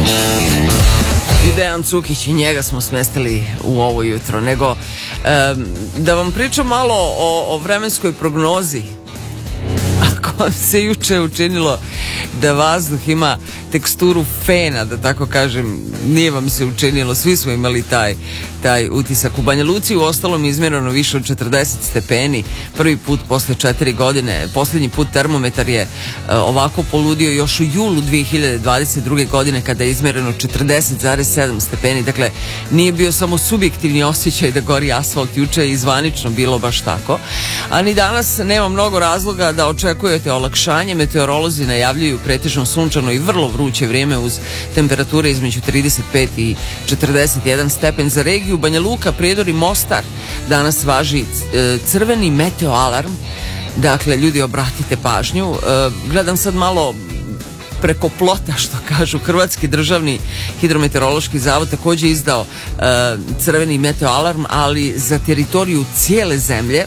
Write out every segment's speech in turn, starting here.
I Dejan Cukić, i njega smo smestili u ovo jutro. Nego, da vam pričam malo o vremenskoj prognozi. Ako vam se juče učinilo da vazduh ima teksturu fena, da tako kažem, nije vam se učinilo, svi smo imali taj utisak. U Banja Luci u ostalom izmjereno više od 40 stepeni, prvi put posle 4 godine. Posljednji put termometar je ovako poludio još u julu 2022. godine kada je izmjereno 40,7 stepeni. Dakle, nije bio samo subjektivni osjećaj da gori asfalt, juče je i zvanično bilo baš tako. A ni danas nema mnogo razloga da očekujete olakšanje. Meteorolozi najavljuju pretežno sunčano i vrlo vruće vrijeme uz temperature između 35 i 41 stepen. Za regiju Banja Luka, Prijedor i Mostar danas važi crveni meteo alarm. Dakle, ljudi, obratite pažnju. Gledam sad malo preko plota, što kažu. Hrvatski državni hidrometeorološki zavod također izdao crveni meteo alarm, ali za teritoriju cijele zemlje.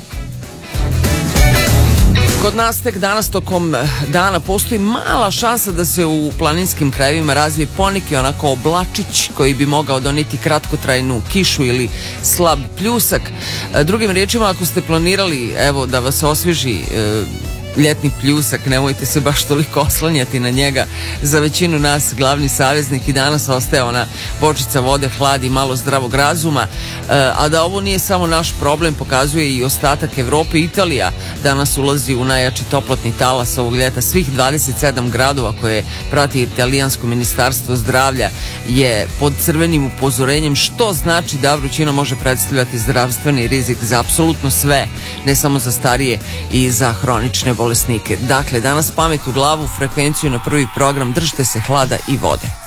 Kod nas tek danas tokom dana postoji mala šansa da se u planinskim krajevima razvije poneki onako oblačić koji bi mogao donijeti kratkotrajnu kišu ili slab pljusak. Drugim riječima, ako ste planirali da vas osvježi ljetni pljusak, nemojte se baš toliko oslanjati na njega. Za većinu nas glavni saveznik i danas ostaje ona bočica vode, hlad i malo zdravog razuma. A da ovo nije samo naš problem pokazuje i ostatak Evrope. Italija danas ulazi u najjači toplotni talas ovog ljeta. Svih 27 gradova koje prati italijansko ministarstvo zdravlja je pod crvenim upozorenjem, što znači da vrućina može predstavljati zdravstveni rizik za apsolutno sve, ne samo za starije i za hronične bolesnike. Dakle, danas pamet u glavu, frekvenciju na prvi program, držite se hlada i vode.